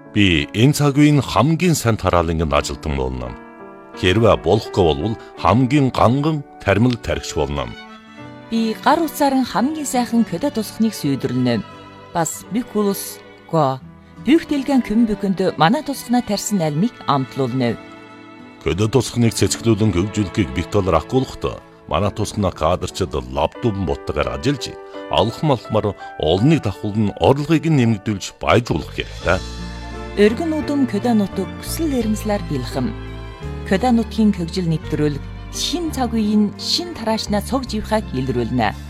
Би энэ цаг үеийн хамгийн сайн тараалангийн ажилтан болно. Хэрвээ болохгүй бол хамгийн ганган тармиг тархич болно. Би гар утсаар хамгийн сайхан көдө тусахныг сүйдрлэнэ. Бас бикулус го бүхтэлгэн көмбөкөнд манай тусахнаа тарьсан альмыг амтлуулна. Көдө тусахныг цэцгэлүүлэн хөгжүүлэхийг битолор ахгуулахдаа манай тусахнаа кадрчид лаптопн боттойгоор ажиллаж алхам алхмаар олныг давхуулн орлогыг нэмэгдүүлж баяжуулах хэрэгтэй. Өргөн удам көдө нутаг хүсэл эрмслэр бэлхэм. Көдө нутгийн хөгжил нэвтрүүлэг шин цаг үеийн шин тараашнаа цог живхаг илрүүлнэ.